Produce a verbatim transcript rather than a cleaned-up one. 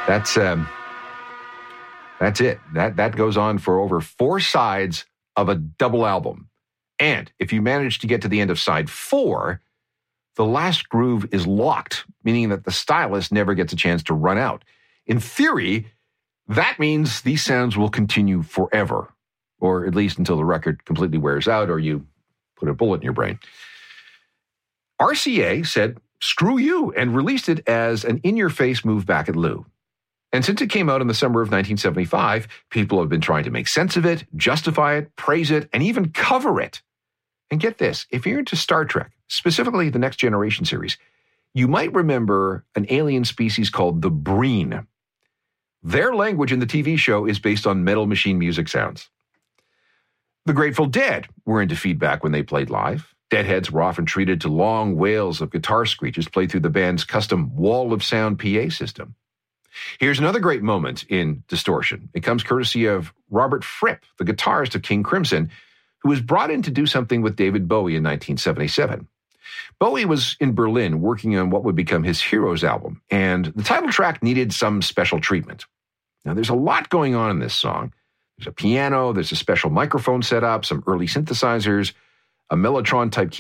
That's um, that's it. That that goes on for over four sides of a double album. And if you manage to get to the end of side four, the last groove is locked, meaning that the stylus never gets a chance to run out. In theory, that means these sounds will continue forever, or at least until the record completely wears out or you put a bullet in your brain. R C A said, screw you, and released it as an in-your-face move back at Lou. And since it came out in the summer of nineteen seventy-five, people have been trying to make sense of it, justify it, praise it, and even cover it. And get this, if you're into Star Trek, specifically the Next Generation series, you might remember an alien species called the Breen. Their language in the T V show is based on Metal Machine music sounds. The Grateful Dead were into feedback when they played live. Deadheads were often treated to long wails of guitar screeches played through the band's custom wall of sound P A system. Here's another great moment in distortion. It comes courtesy of Robert Fripp, the guitarist of King Crimson, who was brought in to do something with David Bowie in nineteen seventy-seven. Bowie was in Berlin working on what would become his Heroes album, and the title track needed some special treatment. Now, there's a lot going on in this song. There's a piano, there's a special microphone setup, some early synthesizers, a Mellotron-type key